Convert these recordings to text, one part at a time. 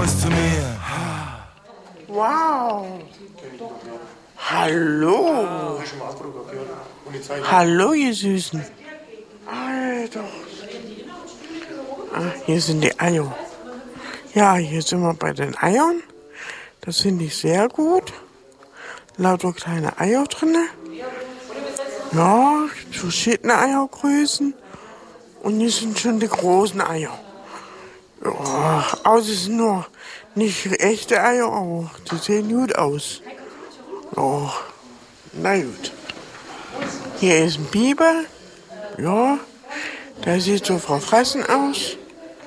kommst zu mir. Wow. Hallo. Hallo, ihr Süßen. Alter. Hier sind die Eier. Ja, hier sind wir bei den Eiern. Das finde ich sehr gut. Lauter kleine Eier drin. Ja, verschiedene Eiergrößen. Und hier sind schon die großen Eier. Ja, also es sind nur nicht echte Eier, aber die sehen gut aus. Ja, na gut. Hier ist ein Biber. Ja, der sieht so verfressen aus.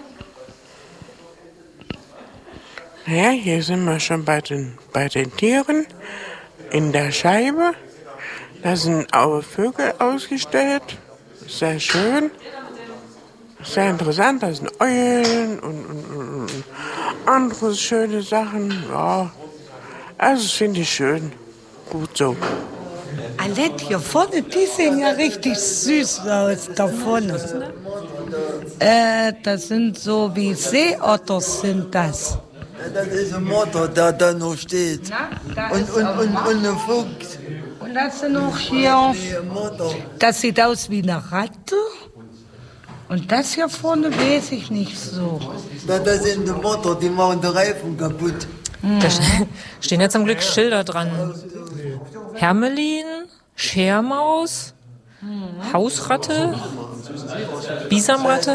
Ja, hier sind wir schon bei den Tieren. In der Scheibe. Da sind auch Vögel ausgestellt. Sehr schön. Sehr interessant. Da sind Eulen und andere schöne Sachen. Ja, also das finde ich schön. Gut so. Alette, hier vorne, die sehen ja richtig süß aus, da vorne. Das sind so wie Seeotter sind das. Das ist ein Motor, der da noch steht. Und ein Fuchs. Und das sind auch hier, das sieht aus wie eine Ratte. Und das hier vorne weiß ich nicht so. Das sind die Motor, die machen den Reifen kaputt. Da stehen ja zum Glück Schilder dran. Hermelin, Schermaus, Hausratte, Bisamratte,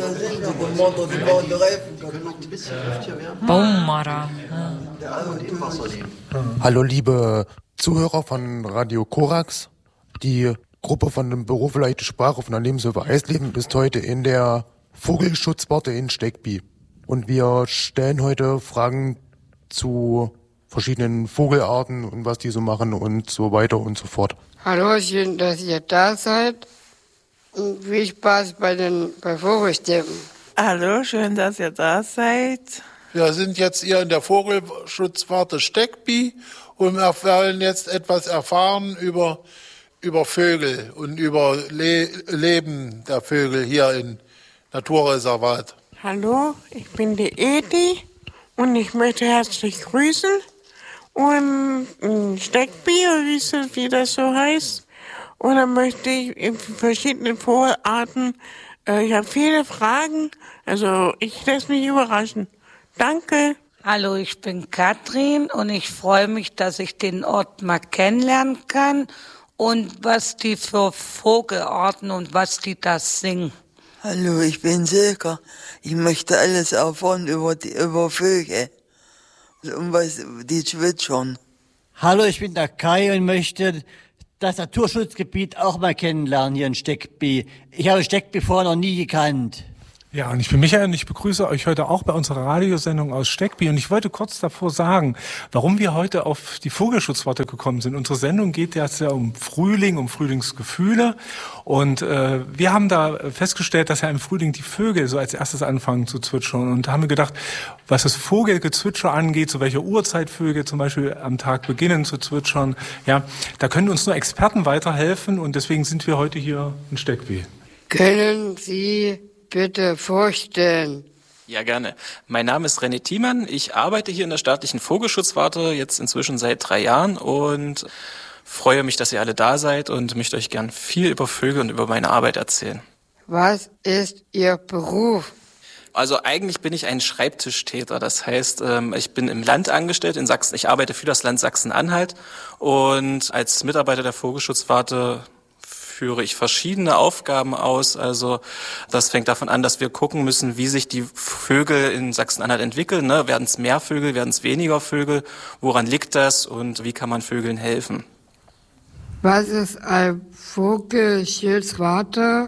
Baummarder. Hallo liebe Zuhörer von Radio Korax. Die Gruppe von dem Büro für leichte Sprache von der Lebenshilfe Eisleben ist heute in der Vogelschutzwarte in Steckby. Und wir stellen heute Fragen zu verschiedenen Vogelarten und was die so machen und so weiter und so fort. Hallo, schön, dass ihr da seid. Und viel Spaß bei Vogelstämmen. Hallo, schön, dass ihr da seid. Wir sind jetzt hier in der Vogelschutzwarte Steckby und wir wollen jetzt etwas erfahren über Vögel und über Leben der Vögel hier im Naturreservat. Hallo, ich bin die Edi und ich möchte herzlich grüßen. Und Steckby, wie das so heißt. Und dann möchte ich in verschiedenen Vogelarten, ich habe viele Fragen, also ich lasse mich überraschen. Danke. Hallo, ich bin Katrin und ich freue mich, dass ich den Ort mal kennenlernen kann und was die für Vogelarten und was die da singen. Hallo, ich bin Silke. Ich möchte alles erfahren über Vögel. Und was die zwitschern. Hallo, ich bin der Kai und möchte das Naturschutzgebiet auch mal kennenlernen hier in Steckby. Ich habe Steckby vorher noch nie gekannt. Ja, und ich bin Michael und ich begrüße euch heute auch bei unserer Radiosendung aus Steckby. Und ich wollte kurz davor sagen, warum wir heute auf die Vogelschutzwarte gekommen sind. Unsere Sendung geht jetzt ja um Frühling, um Frühlingsgefühle. Und wir haben da festgestellt, dass ja im Frühling die Vögel so als erstes anfangen zu zwitschern. Und da haben wir gedacht, was das Vogelgezwitscher angeht, zu welcher Uhrzeit Vögel zum Beispiel am Tag beginnen zu zwitschern, ja, da können uns nur Experten weiterhelfen. Und deswegen sind wir heute hier in Steckby. Können Sie bitte vorstellen? Ja, gerne. Mein Name ist René Thiemann. Ich arbeite hier in der staatlichen Vogelschutzwarte jetzt inzwischen seit 3 Jahren und freue mich, dass ihr alle da seid und möchte euch gern viel über Vögel und über meine Arbeit erzählen. Was ist Ihr Beruf? Also eigentlich bin ich ein Schreibtischtäter. Das heißt, ich bin im Land angestellt in Sachsen. Ich arbeite für das Land Sachsen-Anhalt und als Mitarbeiter der Vogelschutzwarte führe ich verschiedene Aufgaben aus. Also das fängt davon an, dass wir gucken müssen, wie sich die Vögel in Sachsen-Anhalt entwickeln. Ne? Werden es mehr Vögel, werden es weniger Vögel? Woran liegt das und wie kann man Vögeln helfen? Was ist ein Vogelschutzwarte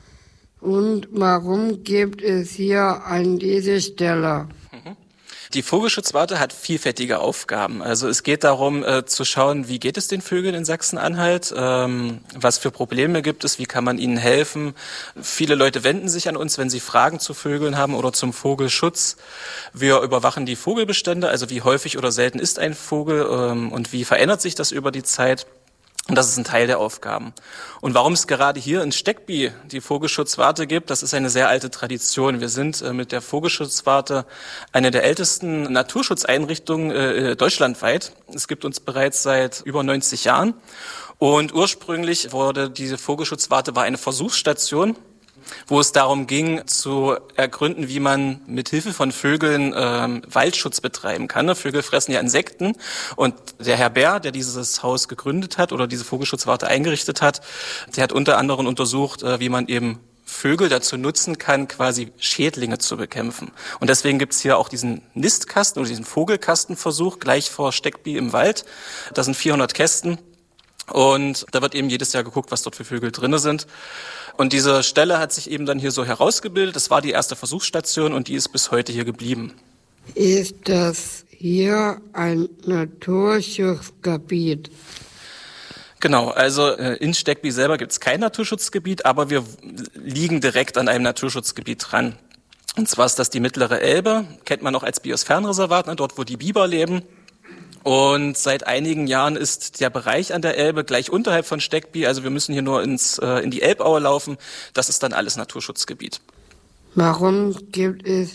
und warum gibt es hier an dieser Stelle? Die Vogelschutzwarte hat vielfältige Aufgaben. Also es geht darum, zu schauen, wie geht es den Vögeln in Sachsen-Anhalt, was für Probleme gibt es, wie kann man ihnen helfen. Viele Leute wenden sich an uns, wenn sie Fragen zu Vögeln haben oder zum Vogelschutz. Wir überwachen die Vogelbestände, also wie häufig oder selten ist ein Vogel und wie verändert sich das über die Zeit. Und das ist ein Teil der Aufgaben. Und warum es gerade hier in Steckby die Vogelschutzwarte gibt, das ist eine sehr alte Tradition. Wir sind mit der Vogelschutzwarte eine der ältesten Naturschutzeinrichtungen deutschlandweit. Es gibt uns bereits seit über 90 Jahren. Und ursprünglich wurde diese Vogelschutzwarte war eine Versuchsstation, wo es darum ging, zu ergründen, wie man mit Hilfe von Vögeln Waldschutz betreiben kann. Vögel fressen ja Insekten und der Herr Bär, der dieses Haus gegründet hat oder diese Vogelschutzwarte eingerichtet hat, der hat unter anderem untersucht, wie man eben Vögel dazu nutzen kann, quasi Schädlinge zu bekämpfen. Und deswegen gibt's hier auch diesen Nistkasten oder diesen Vogelkastenversuch gleich vor Steckby im Wald. Da sind 400 Kästen. Und da wird eben jedes Jahr geguckt, was dort für Vögel drinne sind. Und diese Stelle hat sich eben dann hier so herausgebildet. Das war die erste Versuchsstation und die ist bis heute hier geblieben. Ist das hier ein Naturschutzgebiet? Genau, also in Steckby selber gibt es kein Naturschutzgebiet, aber wir liegen direkt an einem Naturschutzgebiet dran. Und zwar ist das die Mittlere Elbe, kennt man auch als Biosphärenreservat, dort wo die Biber leben. Und seit einigen Jahren ist der Bereich an der Elbe gleich unterhalb von Steckby, also wir müssen hier nur in die Elbaue laufen, das ist dann alles Naturschutzgebiet. Warum gibt es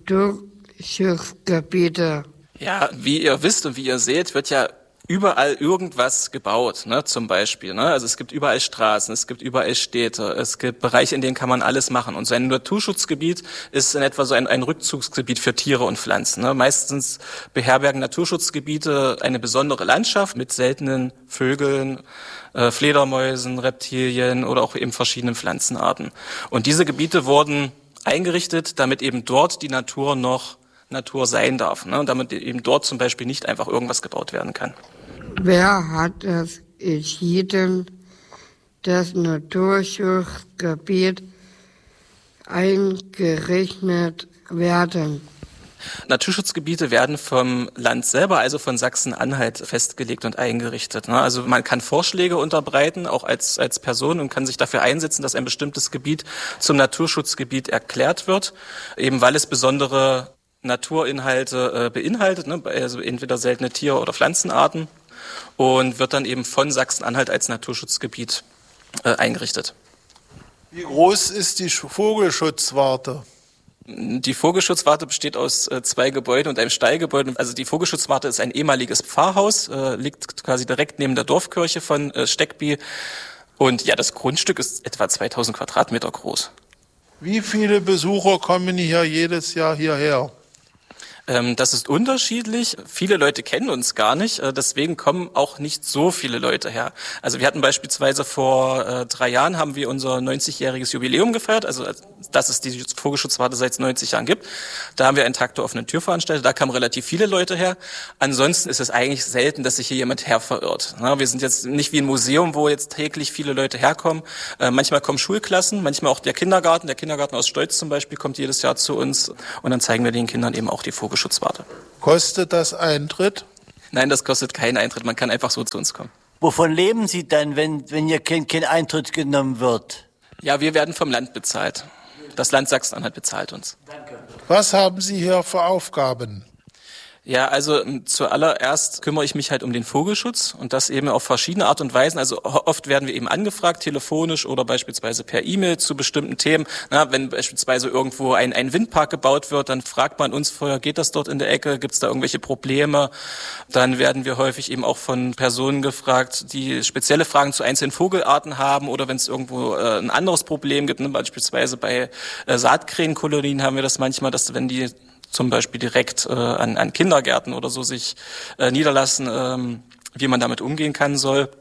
Naturschutzgebiete? Ja, wie ihr wisst und wie ihr seht, wird ja überall irgendwas gebaut, zum Beispiel. Also es gibt überall Straßen, es gibt überall Städte, es gibt Bereiche, in denen kann man alles machen. Und so ein Naturschutzgebiet ist in etwa so ein Rückzugsgebiet für Tiere und Pflanzen. Meistens beherbergen Naturschutzgebiete eine besondere Landschaft mit seltenen Vögeln, Fledermäusen, Reptilien oder auch eben verschiedenen Pflanzenarten. Und diese Gebiete wurden eingerichtet, damit eben dort die Natur noch Natur sein darf, und damit eben dort zum Beispiel nicht einfach irgendwas gebaut werden kann. Wer hat es entschieden, das Naturschutzgebiet eingerichtet werden? Naturschutzgebiete werden vom Land selber, also von Sachsen-Anhalt, festgelegt und eingerichtet. Also man kann Vorschläge unterbreiten, auch als Person, und kann sich dafür einsetzen, dass ein bestimmtes Gebiet zum Naturschutzgebiet erklärt wird, eben weil es besondere Naturinhalte beinhaltet, also entweder seltene Tier- oder Pflanzenarten, und wird dann eben von Sachsen-Anhalt als Naturschutzgebiet eingerichtet. Wie groß ist die Vogelschutzwarte? Die Vogelschutzwarte besteht aus 2 Gebäuden und einem Stallgebäude. Also die Vogelschutzwarte ist ein ehemaliges Pfarrhaus, liegt quasi direkt neben der Dorfkirche von Steckby. Und ja, das Grundstück ist etwa 2000 Quadratmeter groß. Wie viele Besucher kommen hier jedes Jahr hierher? Das ist unterschiedlich. Viele Leute kennen uns gar nicht, deswegen kommen auch nicht so viele Leute her. Also wir hatten beispielsweise vor 3 Jahren haben wir unser 90-jähriges Jubiläum gefeiert, also dass es die Vogelschutzwarte seit 90 Jahren gibt. Da haben wir einen Tag der offenen Tür veranstaltet, da kamen relativ viele Leute her. Ansonsten ist es eigentlich selten, dass sich hier jemand her verirrt. Wir sind jetzt nicht wie ein Museum, wo jetzt täglich viele Leute herkommen. Manchmal kommen Schulklassen, manchmal auch der Kindergarten aus Stolz zum Beispiel kommt jedes Jahr zu uns, und dann zeigen wir den Kindern eben auch die Vogelschutzwarte. Kostet das Eintritt? Nein, das kostet keinen Eintritt. Man kann einfach so zu uns kommen. Wovon leben Sie dann, wenn hier kein Eintritt genommen wird? Ja, wir werden vom Land bezahlt. Das Land Sachsen-Anhalt bezahlt uns. Danke. Was haben Sie hier für Aufgaben? Ja, also zuallererst kümmere ich mich halt um den Vogelschutz, und das eben auf verschiedene Art und Weisen. Also oft werden wir eben angefragt, telefonisch oder beispielsweise per E-Mail zu bestimmten Themen. Wenn beispielsweise irgendwo ein Windpark gebaut wird, dann fragt man uns vorher, geht das dort in der Ecke, gibt es da irgendwelche Probleme? Dann werden wir häufig eben auch von Personen gefragt, die spezielle Fragen zu einzelnen Vogelarten haben, oder wenn es irgendwo ein anderes Problem gibt, beispielsweise bei Saatkrähenkolonien haben wir das manchmal, dass wenn die zum Beispiel direkt an Kindergärten oder so sich niederlassen, wie man damit umgehen soll.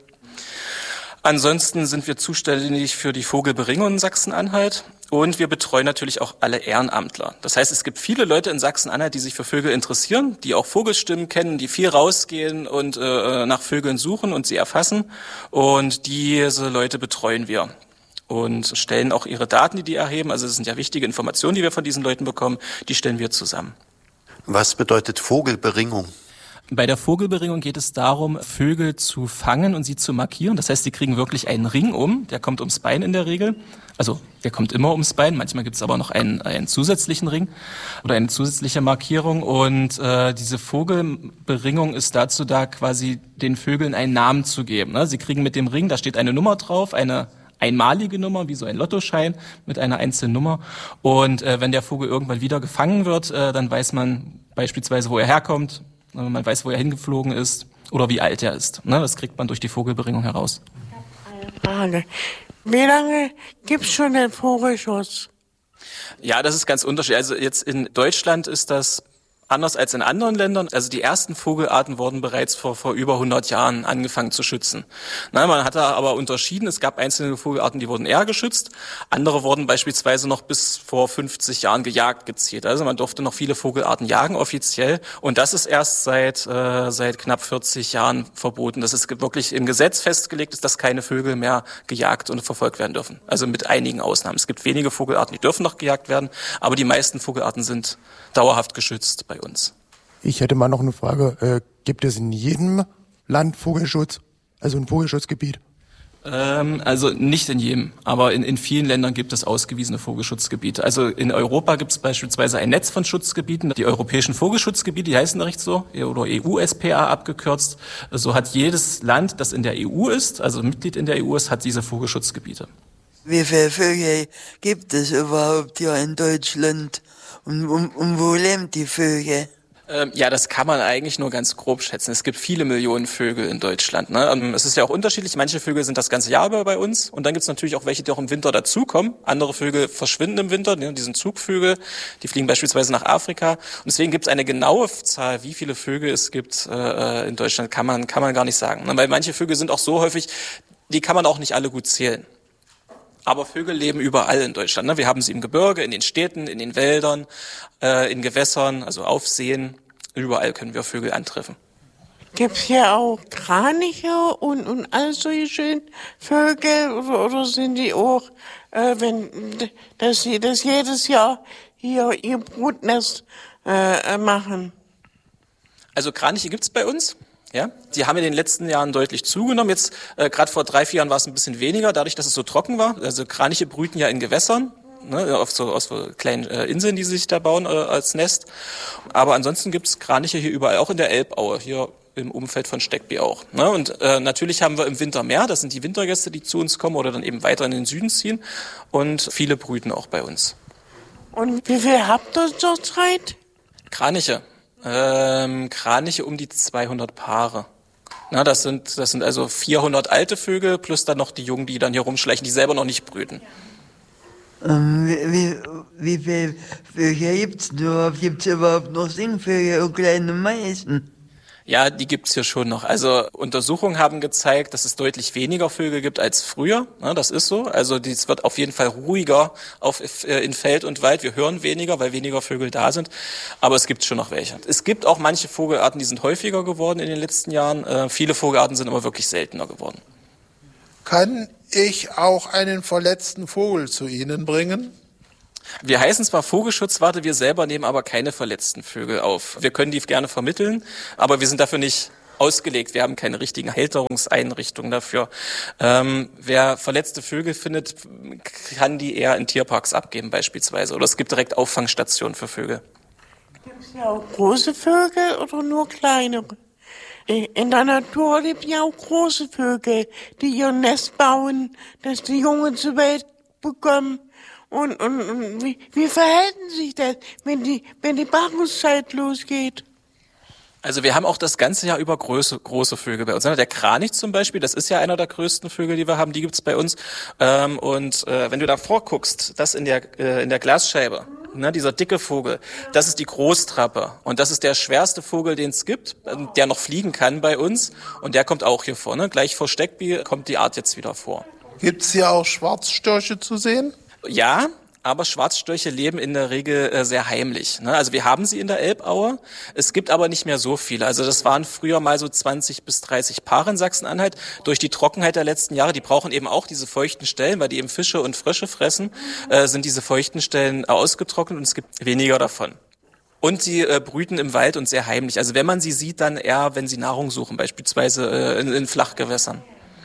Ansonsten sind wir zuständig für die Vogelberingung in Sachsen-Anhalt, und wir betreuen natürlich auch alle Ehrenamtler. Das heißt, es gibt viele Leute in Sachsen-Anhalt, die sich für Vögel interessieren, die auch Vogelstimmen kennen, die viel rausgehen und nach Vögeln suchen und sie erfassen, und diese Leute betreuen wir und stellen auch ihre Daten, die erheben, also das sind ja wichtige Informationen, die wir von diesen Leuten bekommen, die stellen wir zusammen. Was bedeutet Vogelberingung? Bei der Vogelberingung geht es darum, Vögel zu fangen und sie zu markieren. Das heißt, sie kriegen wirklich einen Ring um, der kommt ums Bein in der Regel. Also der kommt immer ums Bein, manchmal gibt es aber noch einen zusätzlichen Ring oder eine zusätzliche Markierung. Und diese Vogelberingung ist dazu da, quasi den Vögeln einen Namen zu geben. Ne? Sie kriegen mit dem Ring, da steht eine Nummer drauf, eine einmalige Nummer, wie so ein Lottoschein mit einer einzelnen Nummer. Und wenn der Vogel irgendwann wieder gefangen wird, dann weiß man beispielsweise, wo er herkommt. Man weiß, wo er hingeflogen ist oder wie alt er ist. Das kriegt man durch die Vogelberingung heraus. Frage. Wie lange gibt's schon den Vogelschutz? Ja, das ist ganz unterschiedlich. Also jetzt in Deutschland ist das anders als in anderen Ländern. Also die ersten Vogelarten wurden bereits vor über 100 Jahren angefangen zu schützen. Man hat da aber unterschieden. Es gab einzelne Vogelarten, die wurden eher geschützt. Andere wurden beispielsweise noch bis vor 50 Jahren gejagt gezielt. Also man durfte noch viele Vogelarten jagen offiziell. Und das ist erst seit knapp 40 Jahren verboten. Das ist wirklich im Gesetz festgelegt, ist, dass keine Vögel mehr gejagt und verfolgt werden dürfen. Also mit einigen Ausnahmen. Es gibt wenige Vogelarten, die dürfen noch gejagt werden. Aber die meisten Vogelarten sind dauerhaft geschützt bei uns. Ich hätte mal noch eine Frage. Gibt es in jedem Land Vogelschutz, also ein Vogelschutzgebiet? Also nicht in jedem, aber in vielen Ländern gibt es ausgewiesene Vogelschutzgebiete. Also in Europa gibt es beispielsweise ein Netz von Schutzgebieten, die europäischen Vogelschutzgebiete, die heißen recht so, oder EU-SPA abgekürzt. So hat jedes Land, das in der EU ist, also Mitglied in der EU ist, hat diese Vogelschutzgebiete. Wie viele Vögel gibt es überhaupt hier in Deutschland? Und wo leben die Vögel? Ja, das kann man eigentlich nur ganz grob schätzen. Es gibt viele Millionen Vögel in Deutschland. Es ist ja auch unterschiedlich. Manche Vögel sind das ganze Jahr über bei uns. Und dann gibt es natürlich auch welche, die auch im Winter dazukommen. Andere Vögel verschwinden im Winter. Die sind Zugvögel. Die fliegen beispielsweise nach Afrika. Und deswegen gibt es eine genaue Zahl, wie viele Vögel es gibt in Deutschland, kann man gar nicht sagen. Weil manche Vögel sind auch so häufig, die kann man auch nicht alle gut zählen. Aber Vögel leben überall in Deutschland. Wir haben sie im Gebirge, in den Städten, in den Wäldern, in Gewässern, also auf Seen. Überall können wir Vögel antreffen. Gibt's hier auch Kraniche und all solche schönen Vögel oder sind die auch, dass sie das jedes Jahr hier ihr Brutnest machen? Also Kraniche gibt's bei uns. Ja, die haben in den letzten Jahren deutlich zugenommen. Jetzt gerade vor 3-4 Jahren war es ein bisschen weniger, dadurch, dass es so trocken war. Also Kraniche brüten ja in Gewässern, auf so kleinen Inseln, die sie sich da bauen als Nest. Aber ansonsten gibt's Kraniche hier überall, auch in der Elbaue, hier im Umfeld von Steckby auch. Und natürlich haben wir im Winter mehr. Das sind die Wintergäste, die zu uns kommen oder dann eben weiter in den Süden ziehen. Und viele brüten auch bei uns. Und wie viel habt ihr zurzeit? Kraniche um die 200 Paare. Das sind also 400 alte Vögel plus dann noch die Jungen, die dann hier rumschleichen, die selber noch nicht brüten. Wie viele Vögel gibt's überhaupt? Gibt's überhaupt noch Singvögel und kleine Meisen? Ja, die gibt's hier schon noch. Also Untersuchungen haben gezeigt, dass es deutlich weniger Vögel gibt als früher. Das ist so. Also es wird auf jeden Fall ruhiger in Feld und Wald. Wir hören weniger, weil weniger Vögel da sind. Aber es gibt schon noch welche. Es gibt auch manche Vogelarten, die sind häufiger geworden in den letzten Jahren. Viele Vogelarten sind aber wirklich seltener geworden. Kann ich auch einen verletzten Vogel zu Ihnen bringen? Wir heißen zwar Vogelschutzwarte, wir selber nehmen aber keine verletzten Vögel auf. Wir können die gerne vermitteln, aber wir sind dafür nicht ausgelegt. Wir haben keine richtigen Halterungseinrichtungen dafür. Wer verletzte Vögel findet, kann die eher in Tierparks abgeben beispielsweise. Oder es gibt direkt Auffangstationen für Vögel. Gibt es ja auch große Vögel oder nur kleinere? In der Natur leben ja auch große Vögel, die ihr Nest bauen, dass die Jungen zur Welt bekommen. Und wie verhalten sich das, wenn die Paarungszeit losgeht? Also wir haben auch das ganze Jahr über große Vögel bei uns. Der Kranich zum Beispiel, das ist ja einer der größten Vögel, die wir haben, die gibt's bei uns. Wenn du da vorguckst, das in der Glasscheibe, dieser dicke Vogel, das ist die Großtrappe. Und das ist der schwerste Vogel, den es gibt, der noch fliegen kann bei uns. Und der kommt auch hier vor. Gleich vor Steckby kommt die Art jetzt wieder vor. Gibt's hier auch Schwarzstörche zu sehen? Ja, aber Schwarzstörche leben in der Regel sehr heimlich. Also wir haben sie in der Elbaue, es gibt aber nicht mehr so viele. Also das waren früher mal so 20 bis 30 Paare in Sachsen-Anhalt. Durch die Trockenheit der letzten Jahre, die brauchen eben auch diese feuchten Stellen, weil die eben Fische und Frösche fressen, sind diese feuchten Stellen ausgetrocknet und es gibt weniger davon. Und sie brüten im Wald und sehr heimlich. Also wenn man sie sieht, dann eher, wenn sie Nahrung suchen, beispielsweise in Flachgewässern.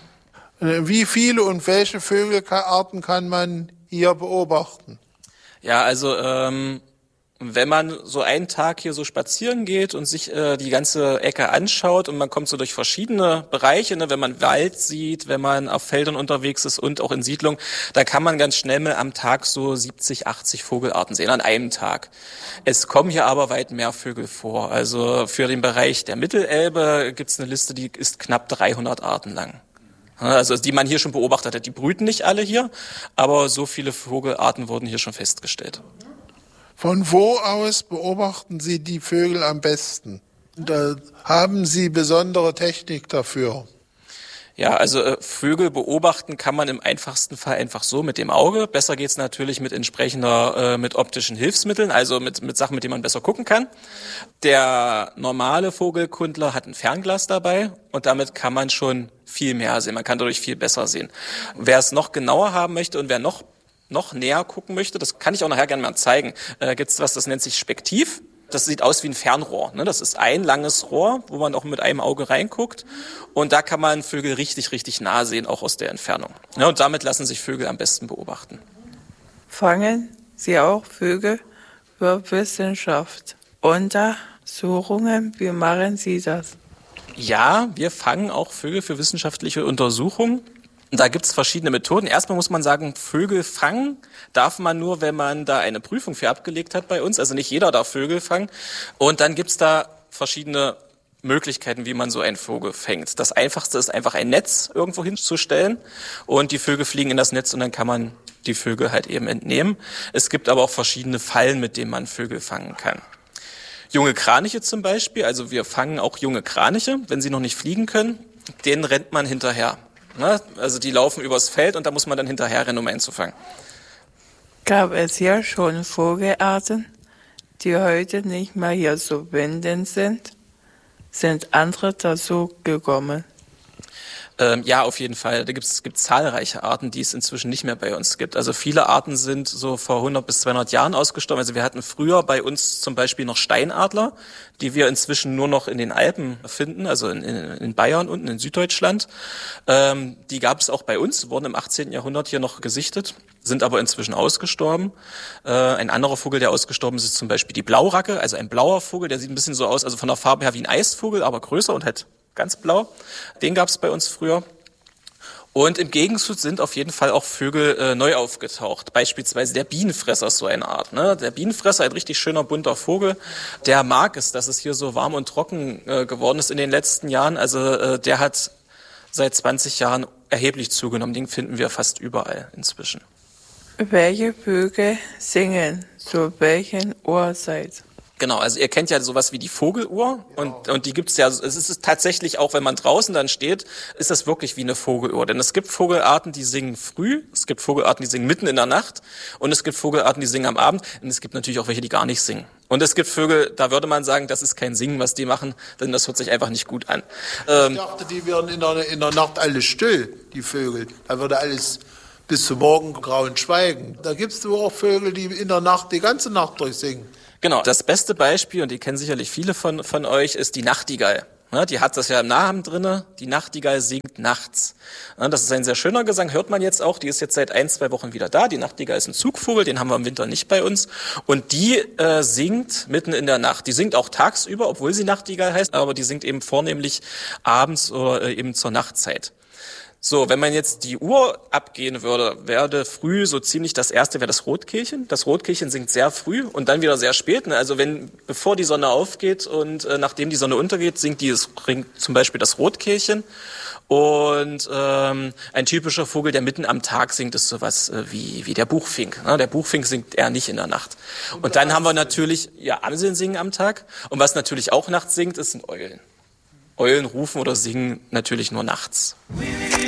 Wie viele und welche Vogelarten kann man hier beobachten? Ja, also wenn man so einen Tag hier so spazieren geht und sich die ganze Ecke anschaut und man kommt so durch verschiedene Bereiche, ne, wenn man Wald sieht, wenn man auf Feldern unterwegs ist und auch in Siedlungen, da kann man ganz schnell mal am Tag so 70, 80 Vogelarten sehen, an einem Tag. Es kommen hier aber weit mehr Vögel vor. Also für den Bereich der Mittelelbe gibt's eine Liste, die ist knapp 300 Arten lang. Also die man hier schon beobachtet hat. Die brüten nicht alle hier, aber so viele Vogelarten wurden hier schon festgestellt. Von wo aus beobachten Sie die Vögel am besten? Da haben Sie besondere Technik dafür? Ja, also Vögel beobachten kann man im einfachsten Fall einfach so mit dem Auge. Besser geht's natürlich mit mit optischen Hilfsmitteln, also mit Sachen, mit denen man besser gucken kann. Der normale Vogelkundler hat ein Fernglas dabei und damit kann man schon viel mehr sehen. Man kann dadurch viel besser sehen. Wer es noch genauer haben möchte und wer noch näher gucken möchte, das kann ich auch nachher gerne mal zeigen, gibt's was, das nennt sich Spektiv. Das sieht aus wie ein Fernrohr. Ne? Das ist ein langes Rohr, wo man auch mit einem Auge reinguckt. Und da kann man Vögel richtig, richtig nah sehen, auch aus der Entfernung. Ja, und damit lassen sich Vögel am besten beobachten. Fangen Sie auch Vögel für Wissenschaft? Untersuchungen, wie machen Sie das? Ja, wir fangen auch Vögel für wissenschaftliche Untersuchungen. Da gibt's verschiedene Methoden. Erstmal muss man sagen, Vögel fangen darf man nur, wenn man da eine Prüfung für abgelegt hat bei uns. Also nicht jeder darf Vögel fangen. Und dann gibt's da verschiedene Möglichkeiten, wie man so einen Vogel fängt. Das Einfachste ist einfach ein Netz irgendwo hinzustellen und die Vögel fliegen in das Netz und dann kann man die Vögel halt eben entnehmen. Es gibt aber auch verschiedene Fallen, mit denen man Vögel fangen kann. Junge Kraniche zum Beispiel, also wir fangen auch junge Kraniche, wenn sie noch nicht fliegen können, denen rennt man hinterher. Also die laufen übers Feld und da muss man dann hinterher rennen, um einzufangen. Gab es ja schon Vogelarten, die heute nicht mehr hier zu finden sind? Sind andere dazu gekommen? Ja, auf jeden Fall. Da gibt's zahlreiche Arten, die es inzwischen nicht mehr bei uns gibt. Also viele Arten sind so vor 100 bis 200 Jahren ausgestorben. Also wir hatten früher bei uns zum Beispiel noch Steinadler, die wir inzwischen nur noch in den Alpen finden, also in Bayern unten in Süddeutschland. Die gab es auch bei uns, wurden im 18. Jahrhundert hier noch gesichtet, sind aber inzwischen ausgestorben. Ein anderer Vogel, der ausgestorben ist zum Beispiel die Blauracke, also ein blauer Vogel, der sieht ein bisschen so aus, also von der Farbe her wie ein Eisvogel, aber größer und halt ganz blau. Den gab es bei uns früher. Und im Gegenzug sind auf jeden Fall auch Vögel neu aufgetaucht. Beispielsweise der Bienenfresser ist so eine Art. Ne? Der Bienenfresser, ein richtig schöner, bunter Vogel, der mag es, dass es hier so warm und trocken geworden ist in den letzten Jahren. Also der hat seit 20 Jahren erheblich zugenommen. Den finden wir fast überall inzwischen. Welche Vögel singen zu welchen Uhrzeit? Genau, also ihr kennt ja sowas wie die Vogeluhr und die gibt's ja, es ist tatsächlich auch, wenn man draußen dann steht, ist das wirklich wie eine Vogeluhr. Denn es gibt Vogelarten, die singen früh, es gibt Vogelarten, die singen mitten in der Nacht und es gibt Vogelarten, die singen am Abend und es gibt natürlich auch welche, die gar nicht singen. Und es gibt Vögel, da würde man sagen, das ist kein Singen, was die machen, denn das hört sich einfach nicht gut an. Ich dachte, die werden in der Nacht alles still, die Vögel. Da würde alles bis zum Morgengrauen schweigen. Da gibt's auch Vögel, die in der Nacht die ganze Nacht durchsingen. Genau, das beste Beispiel, und die kennen sicherlich viele von euch, ist die Nachtigall. Ja, die hat das ja im Namen drinne, die Nachtigall singt nachts. Ja, das ist ein sehr schöner Gesang, hört man jetzt auch, die ist jetzt seit 1-2 Wochen wieder da. Die Nachtigall ist ein Zugvogel, den haben wir im Winter nicht bei uns. Und die singt mitten in der Nacht. Die singt auch tagsüber, obwohl sie Nachtigall heißt, aber die singt eben vornehmlich abends oder eben zur Nachtzeit. So, wenn man jetzt die Uhr abgehen würde, wäre früh so ziemlich das erste wäre das Rotkehlchen. Das Rotkehlchen singt sehr früh und dann wieder sehr spät. Also bevor die Sonne aufgeht und nachdem die Sonne untergeht, singt zum Beispiel das Rotkehlchen. Und ein typischer Vogel, der mitten am Tag singt, ist sowas wie der Buchfink. Der Buchfink singt eher nicht in der Nacht. Und dann haben wir natürlich, Amseln singen am Tag. Und was natürlich auch nachts singt, sind Eulen. Eulen rufen oder singen natürlich nur nachts.